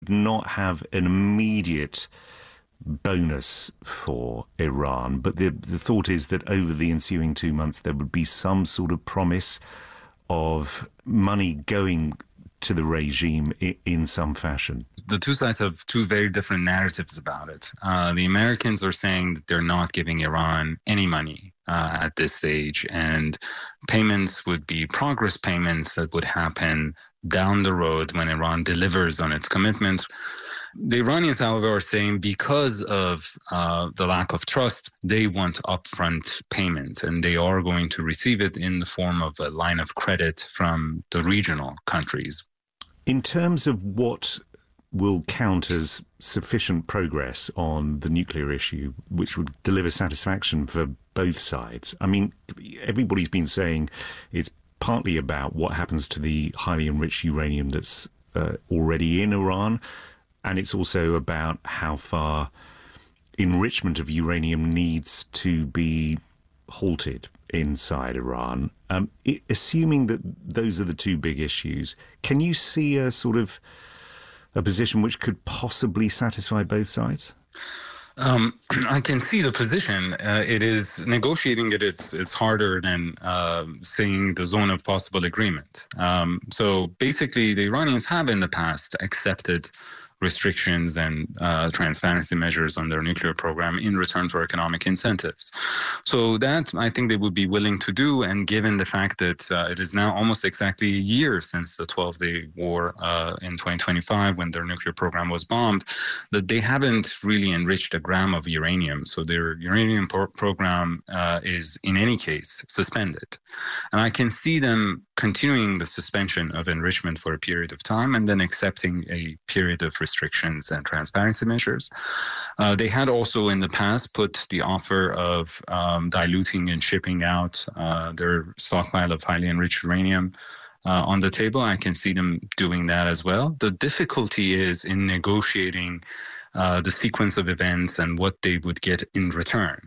not have an immediate bonus for Iran, but the thought is that over the ensuing 2 months there would be some sort of promise of money going to the regime in some fashion. The two sides have two very different narratives about it. The Americans are saying that they're not giving Iran any money at this stage, and payments would be progress payments that would happen down the road when Iran delivers on its commitments. The Iranians, however, are saying because of the lack of trust, they want upfront payment, and they are going to receive it in the form of a line of credit from the regional countries. In terms of what will count as sufficient progress on the nuclear issue, which would deliver satisfaction for both sides, I mean, everybody's been saying it's partly about what happens to the highly enriched uranium that's already in Iran, and it's also about how far enrichment of uranium needs to be halted inside Iran. Assuming that those are the two big issues, can you see a sort of a position which could possibly satisfy both sides? I can see the position. It is negotiating it. It's harder than saying the zone of possible agreement. So basically, the Iranians have in the past accepted restrictions and transparency measures on their nuclear program in return for economic incentives. So that I think they would be willing to do, and given the fact that it is now almost exactly a year since the 12-day war in 2025 when their nuclear program was bombed, that they haven't really enriched a gram of uranium. So their uranium program is in any case suspended. And I can see them continuing the suspension of enrichment for a period of time and then accepting a period of restrictions and transparency measures. They had also in the past put the offer of diluting and shipping out their stockpile of highly enriched uranium on the table. I can see them doing that as well. The difficulty is in negotiating the sequence of events and what they would get in return.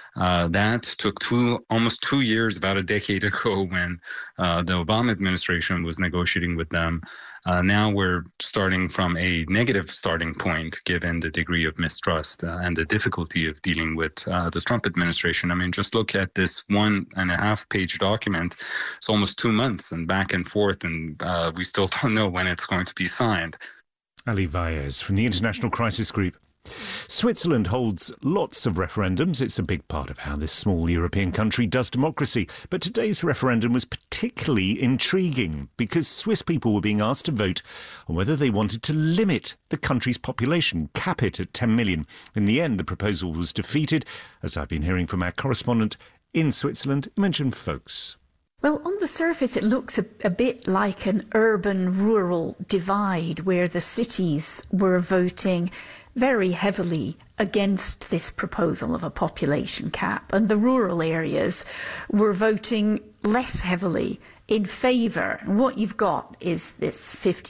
That took almost 2 years, about a decade ago, when the Obama administration was negotiating with them. Now we're starting from a negative starting point, given the degree of mistrust and the difficulty of dealing with the Trump administration. I mean, just look at this 1.5-page document. It's almost 2 months and back and forth, and we still don't know when it's going to be signed. Ali Vaez from the International Crisis Group. Switzerland holds lots of referendums. It's a big part of how this small European country does democracy. But today's referendum was particularly intriguing because Swiss people were being asked to vote on whether they wanted to limit the country's population, cap it at 10 million. In the end, the proposal was defeated, as I've been hearing from our correspondent in Switzerland, Imogen Folks. Well, on the surface, it looks a bit like an urban-rural divide where the cities were voting very heavily against this proposal of a population cap, and the rural areas were voting less heavily in favour. And what you've got is this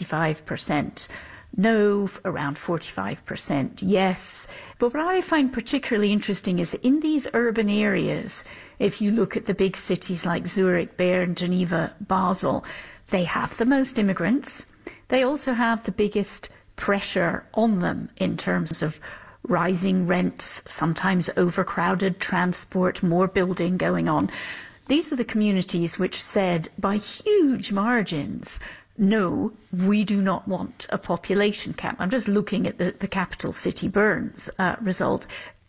55% no, around 45% yes. But what I find particularly interesting is in these urban areas, if you look at the big cities like Zurich, Bern, Geneva, Basel, they have the most immigrants. They also have the biggest pressure on them in terms of rising rents, sometimes overcrowded transport, more building going on. These are the communities which said by huge margins, no, we do not want a population cap. I'm just looking at the capital city, Bern's result.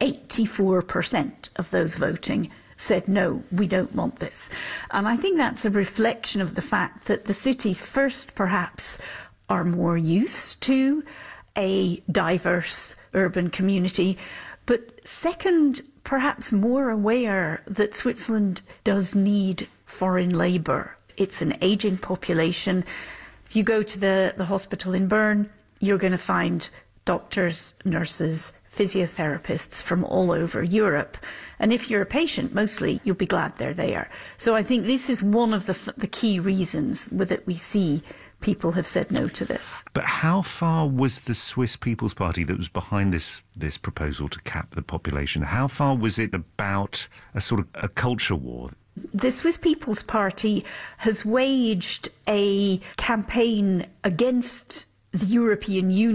84% of those voting said, no, we don't want this. And I think that's a reflection of the fact that the cities first perhaps are more used to a diverse urban community, but second, perhaps more aware that Switzerland does need foreign labour. It's an ageing population. If you go to the hospital in Bern, you're going to find doctors, nurses, physiotherapists from all over Europe. And if you're a patient, mostly, you'll be glad they're there. So I think this is one of the key reasons that we see people have said no to this. But how far was the Swiss People's Party that was behind this proposal to cap the population? How far was it about a sort of a culture war? The Swiss People's Party has waged a campaign against the European Union and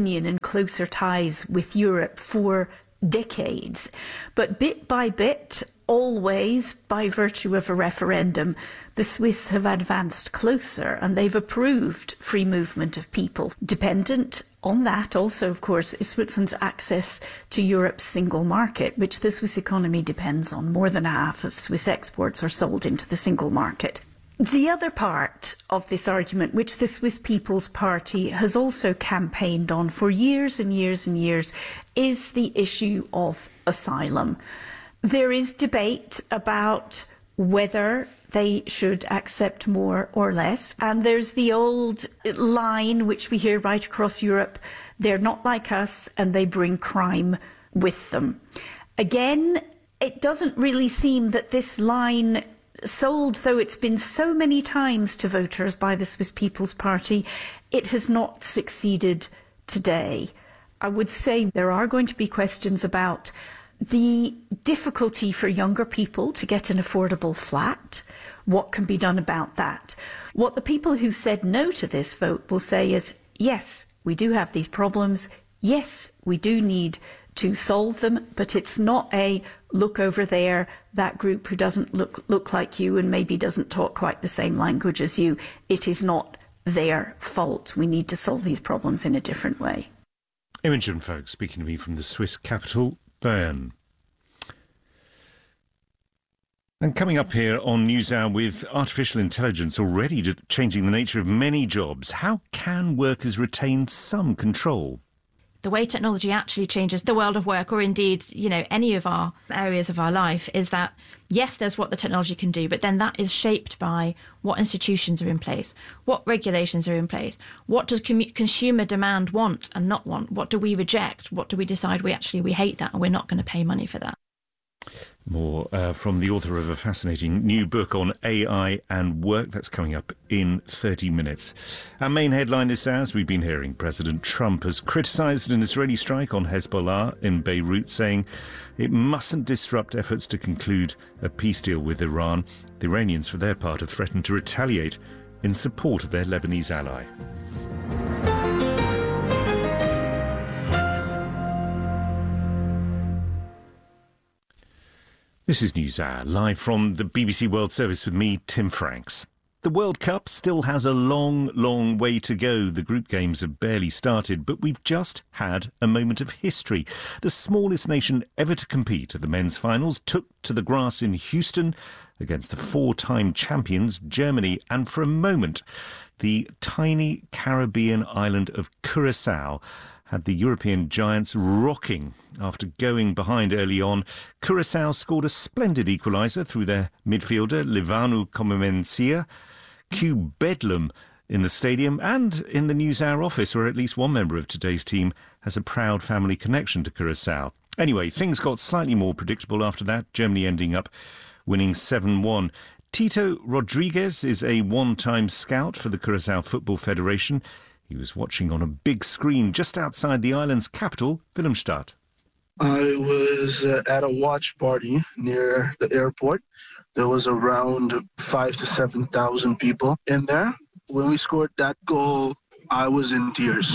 closer ties with Europe for decades. But bit by bit, always by virtue of a referendum, the Swiss have advanced closer and they've approved free movement of people. Dependent on that also, of course, is Switzerland's access to Europe's single market, which the Swiss economy depends on. More than half of Swiss exports are sold into the single market. The other part of this argument, which the Swiss People's Party has also campaigned on for years and years and years, is the issue of asylum. There is debate about whether they should accept more or less. And there's the old line, which we hear right across Europe, they're not like us and they bring crime with them. Again, it doesn't really seem that this line, sold though it's been so many times to voters by the Swiss People's Party, it has not succeeded today. I would say there are going to be questions about the difficulty for younger people to get an affordable flat. What can be done about that? What the people who said no to this vote will say is, yes, we do have these problems. Yes, we do need to solve them, but it's not a look over there, that group who doesn't look like you and maybe doesn't talk quite the same language as you. It is not their fault. We need to solve these problems in a different way. Imogen Foulkes speaking to me from the Swiss capital, Bern. And coming up here on NewsHour, with artificial intelligence already changing the nature of many jobs, how can workers retain some control? The way technology actually changes the world of work, or indeed, any of our areas of our life, is that, yes, there's what the technology can do, but then that is shaped by what institutions are in place, what regulations are in place, what does consumer demand want and not want, what do we reject, what do we decide we hate that and we're not going to pay money for that. More from the author of a fascinating new book on AI and work. That's coming up in 30 minutes. Our main headline this hour, as we've been hearing, President Trump has criticised an Israeli strike on Hezbollah in Beirut, saying it mustn't disrupt efforts to conclude a peace deal with Iran. The Iranians, for their part, have threatened to retaliate in support of their Lebanese ally. This is NewsHour, live from the BBC World Service with me, Tim Franks. The World Cup still has a long, long way to go. The group games have barely started, but we've just had a moment of history. The smallest nation ever to compete at the men's finals took to the grass in Houston against the four-time champions, Germany, and for a moment, the tiny Caribbean island of Curaçao had the European giants rocking after going behind early on. Curaçao scored a splendid equaliser through their midfielder, Livanu Comencia. Cue bedlam in the stadium and in the NewsHour office, where at least one member of today's team has a proud family connection to Curaçao. Anyway, things got slightly more predictable after that, Germany ending up winning 7-1. Tito Rodriguez is a one-time scout for the Curaçao Football Federation. He was watching on a big screen just outside the island's capital, Willemstad. I was at a watch party near the airport. There was around 5,000 to 7,000 people in there. When we scored that goal, I was in tears.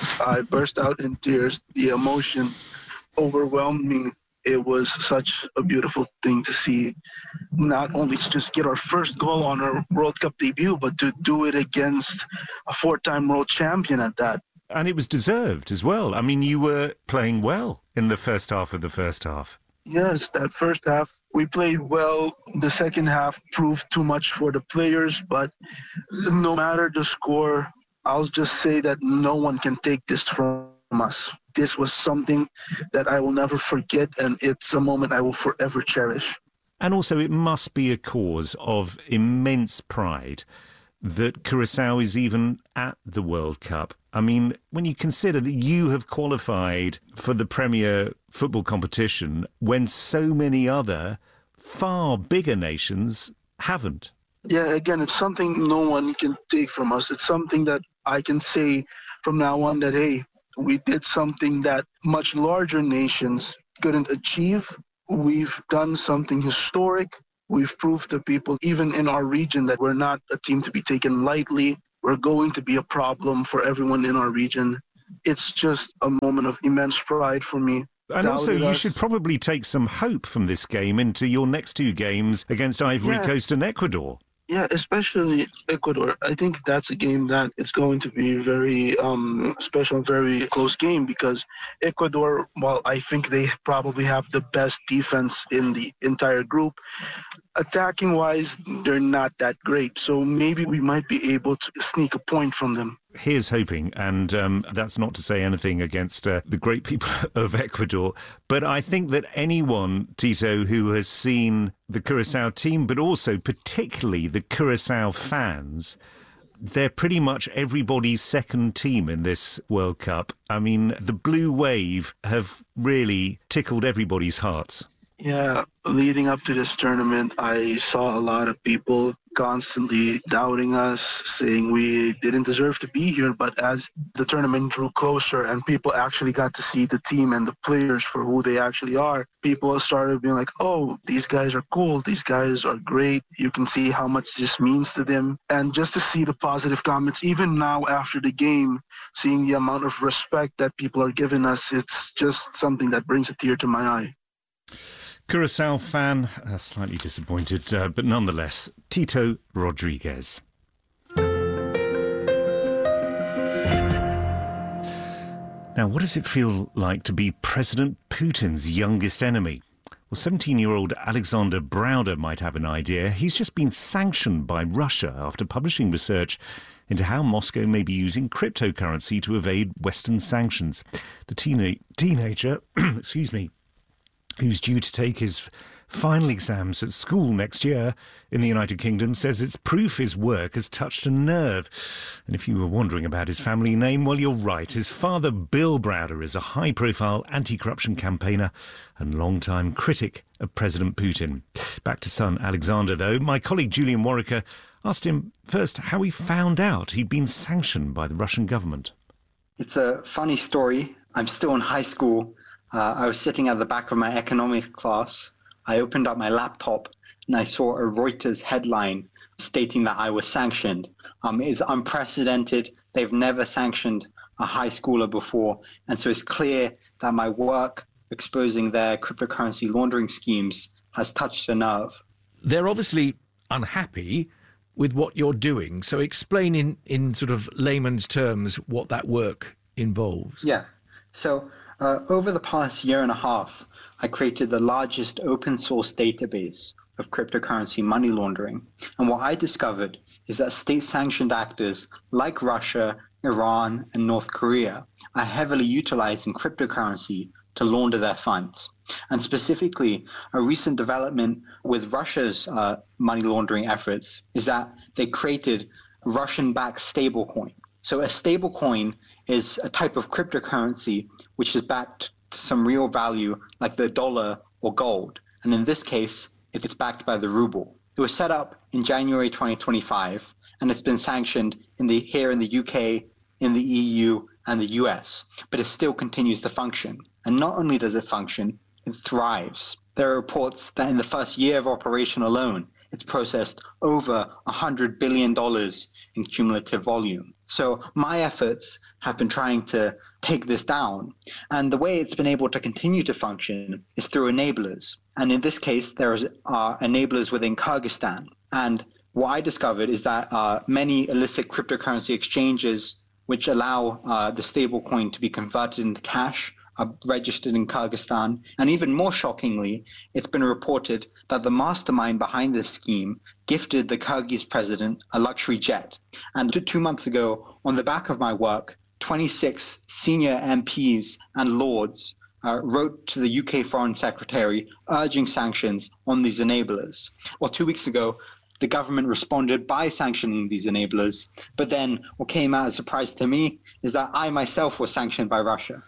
I burst out in tears. The emotions overwhelmed me. It was such a beautiful thing to see, not only to just get our first goal on our World Cup debut, but to do it against a four-time world champion at that. And it was deserved as well. I mean, you were playing well in the first half of the first half. Yes, that first half, we played well. The second half proved too much for the players, but no matter the score, I'll just say that no one can take this from us. This was something that I will never forget, and it's a moment I will forever cherish. And also, it must be a cause of immense pride that Curaçao is even at the World Cup. I mean, when you consider that you have qualified for the Premier football competition when so many other far bigger nations haven't. Yeah, again, it's something no one can take from us. It's something that I can say from now on that, hey, we did something that much larger nations couldn't achieve. We've done something historic. We've proved to people, even in our region, that we're not a team to be taken lightly. We're going to be a problem for everyone in our region. It's just a moment of immense pride for me. And also, you should probably take some hope from this game into your next two games against Ivory Coast and Ecuador. Yeah, especially Ecuador. I think that's a game that it's going to be very special, very close game, because Ecuador, while I think they probably have the best defense in the entire group, attacking-wise, they're not that great. So maybe we might be able to sneak a point from them. Here's hoping, and that's not to say anything against the great people of Ecuador, but I think that anyone, Tito, who has seen the Curaçao team, but also particularly the Curaçao fans, they're pretty much everybody's second team in this World Cup. I mean, the Blue Wave have really tickled everybody's hearts. Yeah, leading up to this tournament, I saw a lot of people constantly doubting us, saying we didn't deserve to be here. But as the tournament drew closer and people actually got to see the team and the players for who they actually are, people started being like, oh, these guys are cool, these guys are great. You can see how much this means to them. And just to see the positive comments, even now after the game, seeing the amount of respect that people are giving us, it's just something that brings a tear to my eye. Curaçao fan, slightly disappointed, but nonetheless, Tito Rodriguez. Now, what does it feel like to be President Putin's youngest enemy? Well, 17-year-old Alexander Browder might have an idea. He's just been sanctioned by Russia after publishing research into how Moscow may be using cryptocurrency to evade Western sanctions. The teenager, who's due to take his final exams at school next year in the United Kingdom, says it's proof his work has touched a nerve. And if you were wondering about his family name, well, you're right. His father, Bill Browder, is a high-profile anti-corruption campaigner and long-time critic of President Putin. Back to son Alexander, though. My colleague Julian Warwicker asked him first how he found out he'd been sanctioned by the Russian government. It's a funny story. I'm still in high school. I was sitting at the back of my economics class. I opened up my laptop and I saw a Reuters headline stating that I was sanctioned. It's unprecedented. They've never sanctioned a high schooler before. And so it's clear that my work exposing their cryptocurrency laundering schemes has touched a nerve. They're obviously unhappy with what you're doing. So explain in sort of layman's terms what that work involves. Yeah. So over the past year and a half, I created the largest open source database of cryptocurrency money laundering. And what I discovered is that state-sanctioned actors like Russia, Iran, and North Korea are heavily utilizing cryptocurrency to launder their funds. And specifically, a recent development with Russia's money laundering efforts is that they created Russian-backed stablecoin. So a stablecoin is a type of cryptocurrency which is backed to some real value like the dollar or gold. And in this case, it's backed by the ruble. It was set up in January 2025, and it's been sanctioned here in the UK, in the EU, and the US. But it still continues to function. And not only does it function, it thrives. There are reports that in the first year of operation alone, it's processed over $100 billion in cumulative volume. So my efforts have been trying to take this down. And the way it's been able to continue to function is through enablers. And in this case, there are enablers within Kyrgyzstan. And what I discovered is that many illicit cryptocurrency exchanges which allow the stablecoin to be converted into cash are registered in Kyrgyzstan. And even more shockingly, it's been reported that the mastermind behind this scheme gifted the Kyrgyz president a luxury jet. And 2 months ago, on the back of my work, 26 senior MPs and lords wrote to the UK Foreign Secretary urging sanctions on these enablers. Well, 2 weeks ago, the government responded by sanctioning these enablers. But then what came out as a surprise to me is that I myself was sanctioned by Russia.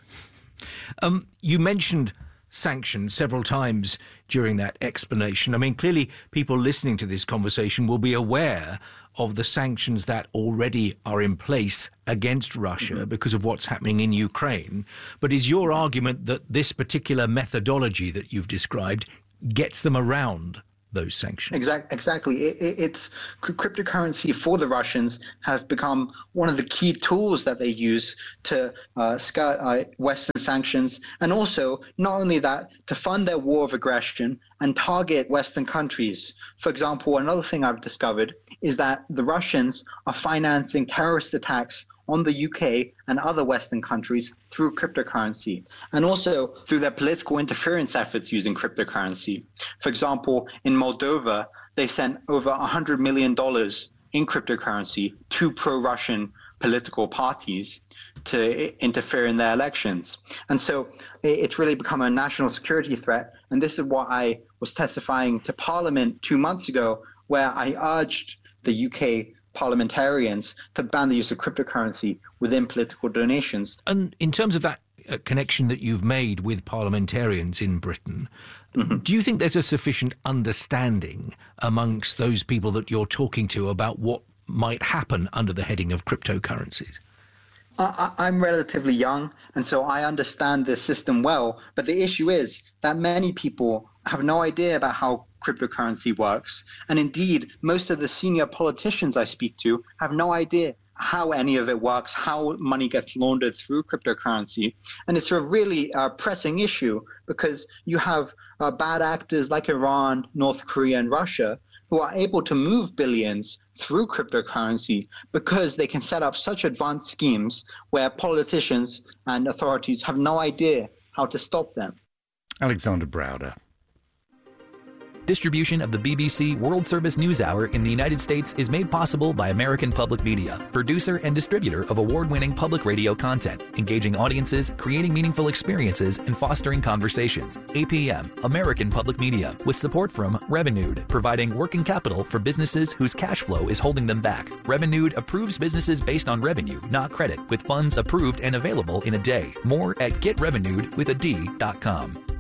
You mentioned sanctions several times during that explanation. I mean, clearly people listening to this conversation will be aware of the sanctions that already are in place against Russia because of what's happening in Ukraine. But is your argument that this particular methodology that you've described gets them around those sanctions. Exactly. It's cryptocurrency for the Russians have become one of the key tools that they use to skirt Western sanctions, and also not only that, to fund their war of aggression and target Western countries. For example, another thing I've discovered is that the Russians are financing terrorist attacks on the UK and other Western countries through cryptocurrency, and also through their political interference efforts using cryptocurrency. For example, in Moldova, they sent over $100 million in cryptocurrency to pro-Russian political parties to interfere in their elections. And so it's really become a national security threat. And this is what I was testifying to Parliament 2 months ago, where I urged the UK parliamentarians to ban the use of cryptocurrency within political donations. And in terms of that connection that you've made with parliamentarians in Britain, do you think there's a sufficient understanding amongst those people that you're talking to about what might happen under the heading of cryptocurrencies? I'm relatively young, and so I understand this system well, but the issue is that many people have no idea about how cryptocurrency works, and indeed most of the senior politicians I speak to have no idea how any of it works, how money gets laundered through cryptocurrency. And it's a really pressing issue, because you have bad actors like Iran, North Korea, and Russia who are able to move billions through cryptocurrency because they can set up such advanced schemes where politicians and authorities have no idea how to stop them. Alexander Browder. Distribution of the BBC World Service News Hour in the United States is made possible by American Public Media, producer and distributor of award-winning public radio content, engaging audiences, creating meaningful experiences, and fostering conversations. APM, American Public Media, with support from Revenued, providing working capital for businesses whose cash flow is holding them back. Revenued approves businesses based on revenue, not credit, with funds approved and available in a day. More at getrevenued.com.